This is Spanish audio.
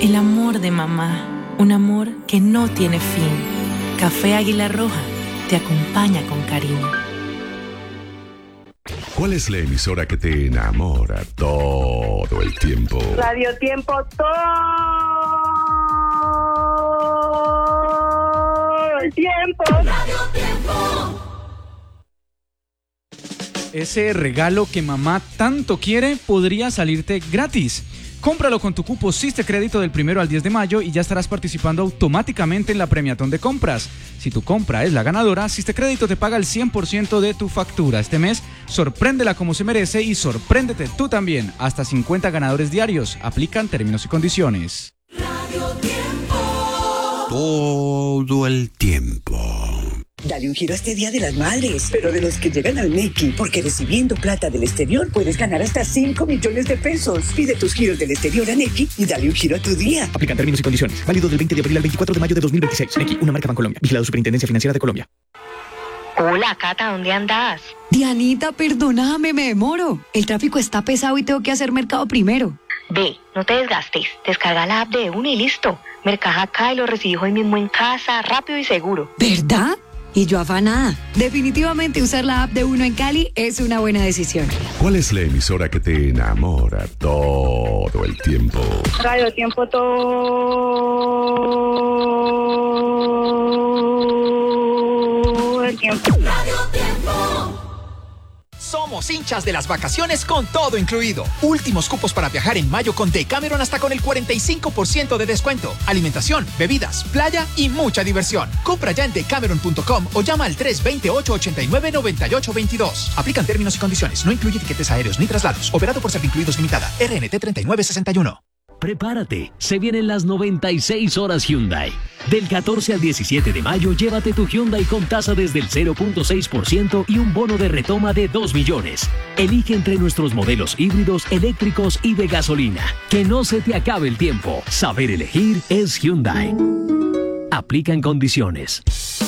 El amor de mamá, un amor que no tiene fin. Café Águila Roja te acompaña con cariño. ¿Cuál es la emisora que te enamora todo el tiempo? Radio Tiempo todo el tiempo. Radio Tiempo. Ese regalo que mamá tanto quiere podría salirte gratis. Cómpralo con tu cupo Siste Crédito del 1 al 10 de mayo y ya estarás participando automáticamente en la premiatón de compras. Si tu compra es la ganadora, Siste Crédito te paga el 100% de tu factura. Este mes, sorpréndela como se merece y sorpréndete tú también. Hasta 50 ganadores diarios. Aplican términos y condiciones. Radio Tiempo. Todo el tiempo. Dale un giro a este Día de las Madres, pero de los que llegan al Nequi, porque recibiendo plata del exterior puedes ganar hasta 5 millones de pesos. Pide tus giros del exterior a Nequi y dale un giro a tu día. Aplican términos y condiciones. Válido del 20 de abril al 24 de mayo de 2026. Nequi, una marca Bancolombia. Vigilado Superintendencia Financiera de Colombia. Hola, Cata, ¿dónde andas? Dianita, perdóname, me demoro. El tráfico está pesado y tengo que hacer mercado primero. Ve, no te desgastes. Descarga la app de Una y listo. Mercaja acá y lo recibí hoy mismo en casa, rápido y seguro. ¿Verdad? Y yo afanada. Definitivamente usar la app de Uno en Cali es una buena decisión. ¿Cuál es la emisora que te enamora todo el tiempo? Radio Tiempo todo el tiempo. Radio Tiempo. Somos hinchas de las vacaciones con todo incluido. Últimos cupos para viajar en mayo con Decameron hasta con el 45% de descuento. Alimentación, bebidas, playa y mucha diversión. Compra ya en decameron.com o llama al 320-889-9822. Aplican términos y condiciones. No incluye tiquetes aéreos ni traslados. Operado por Servincluidos Limitada. RNT 3961. Prepárate, se vienen las 96 horas Hyundai. Del 14 al 17 de mayo, llévate tu Hyundai con tasa desde el 0.6% y un bono de retoma de 2 millones. Elige entre nuestros modelos híbridos, eléctricos y de gasolina. Que no se te acabe el tiempo. Saber elegir es Hyundai. Aplican condiciones.